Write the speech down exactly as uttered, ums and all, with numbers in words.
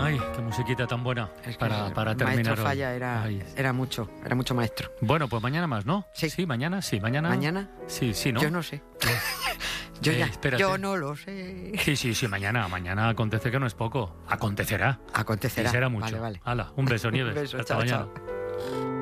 Ay, qué musiquita tan buena Es que para, para terminar Maestro hoy. Falla era, Ay. era mucho, era mucho maestro. Bueno, pues mañana más, ¿no? Sí. Sí, mañana, sí, mañana. ¿Mañana? Sí, sí, ¿no? Yo no sé. Yo Eh, ya, espérate. yo no lo sé. Sí, sí, sí, mañana. Mañana acontece que no es poco. Acontecerá. Acontecerá. Y será mucho. Vale, vale. Hala, un beso, Nieves. Un beso, Hasta chao, mañana. chao.